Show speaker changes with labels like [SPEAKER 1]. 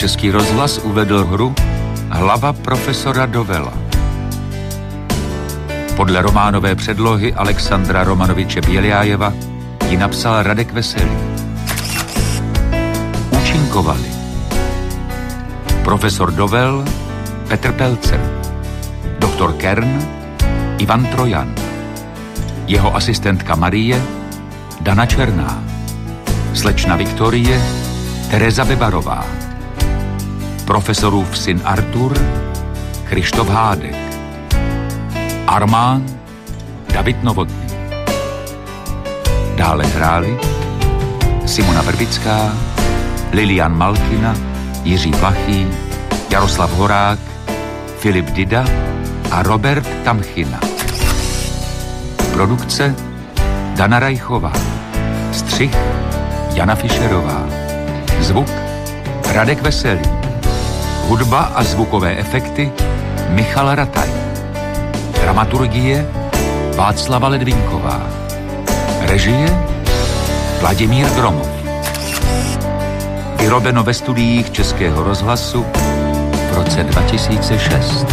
[SPEAKER 1] Český rozhlas uvedl hru Hlava profesora Dovela. Podle románové předlohy Alexandra Romanoviče Běliájeva ji napsal Radek Veselý. Účinkovali profesor Dovel Petr Pelcer, doktor Kern Ivan Trojan, jeho asistentka Marie Dana Černá, slečna Viktorie Tereza Bebarová, profesorův syn Artur Krištof Hádek, Armán David Novotný. Dále hráli Simona Vrbická, Lilian Malkina, Jiří Plachý, Jaroslav Horák, Filip Dida a Robert Tamchina. Produkce Dana Rajchová, střih Jana Fischerová, zvuk Radek Veselý, hudba a zvukové efekty Michal Rataj, dramaturgie Václava Ledvinková, režie Vladimír Gromov. Vyrobeno ve studiích Českého rozhlasu v roce 2006.